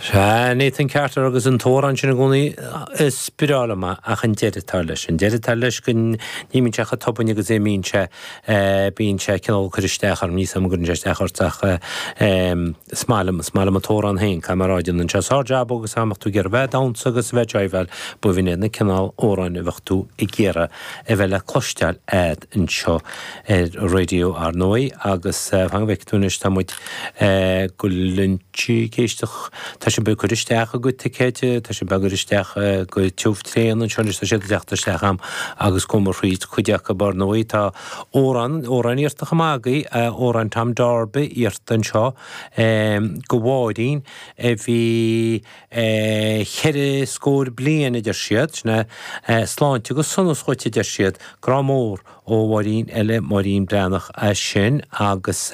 Nathan Carter agus an tóran sin gúnaí spirálama a an deiretar leis. An deiretar leis gon nímínteach a tobanne agus émínte bínte cinál chuiristeach ar níos am gurn deachtarteach smálam a tóran hain camarádin an teájab agus amach tú gur bheith dánsa agus bheitjaibhil bu bhíine na cinál óráin a bhachtú I ggéire a bheile cloisteil ad an seo radio ar nói agus fangvectúnis tá muid go luntí géisteach tá sin be chuiristeach a go ticeite, tá sin be chuiristeach go tiúftréan an seonis tá sé deachtarsteach am agus go mar ríd chuideach a bar nói tá óran íirtach amágaí óran tam darbe íirtan seo go bháidín bhí cheire scór blian idir siad na sláinte go sunnas chuite idir siad gramór ó bháidín eile marín breanach a sin agus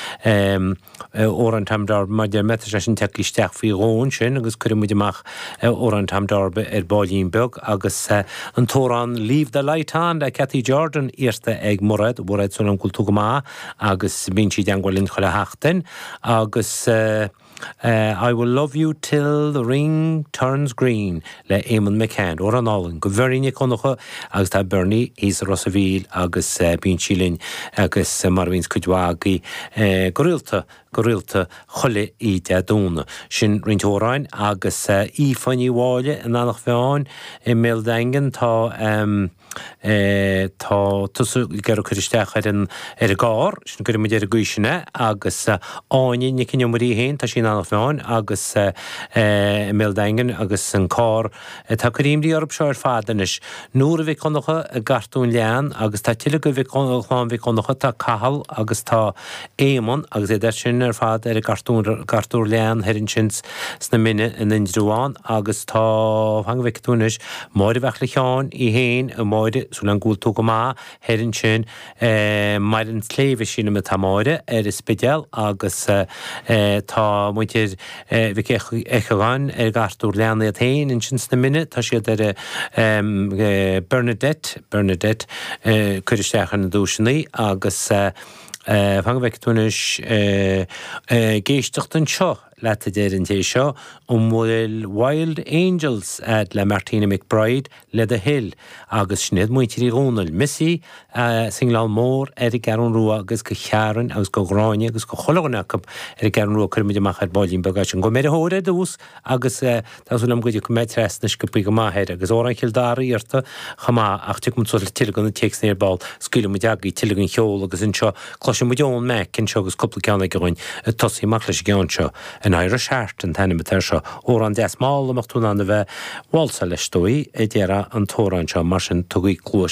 óran tam darbe mar de metar sin teiclisteach fí rón sin agus chuir muid amach óran tam darbe bálín beg agus an tóran Leave the Light On de Cathy Jordan íirte ag murad son an cultú go má agus bín si deangolinn choile heachtain agus I Will Love You Till the Ring Turns Green le Eamon McCann or an Allen go veríne conacha agus tá Bernie is Rossaville agus bín sílinn agus marvins cuidvágaí gorilta cholle I de dúna sin rintóráin agus ífaní bháile an annach bheáin I méildengan tá tusa gar chuiristeach ar a gár sin gur muid ar a gúisina agus áine nicin marí héin tá sin annach bheáin agus méildengan agus an cá tá chuíimdí orb seo ar fádanis nuair a bhí conacha a gartún lean agus tá tiile go bhí chláán bhí conacha tá cahal agus tá éamon agus é sin ar fád ar a gartúr lean herrin sins sna minne in indrúán agus tá hangvectúnis máide bheithla cheán I héin a máide sú an gúltú go má herrin sin mar an sléimhe sin me tá máide ar is spidel agus tá muintir bhí echagáin ar gartúr lean a tain in sin sna minne tá siad ar Bernadette chuiristeach an dúisinaí agus fangvectúnis géisteach an seo leta déirin té seo bhfuil Wild Angels le Martina McBride le The Hill agus snéad muintirí rónal Missy singlál mór ar garún rua agus go chearan agus go gráine agus go cholaganach ar garún rua chuir muid amach ar bálín bagá sin go méid hóra dús agus tásúil am goidir go méid trestnas go brí go máhéir agus óran childára íirta chamá ach tu mun sóil tilegan na teexnéir ball scuile muid agaí tilegan cheol agus in seo cloisi muid ón meic in seo agus coppla ceanna goin tosí mac leis geán seo an Irish Heart an tanim betar seo óran des mála amach tún an bheith walsa leis dói déara an tóran seo mar sin tugaí clúis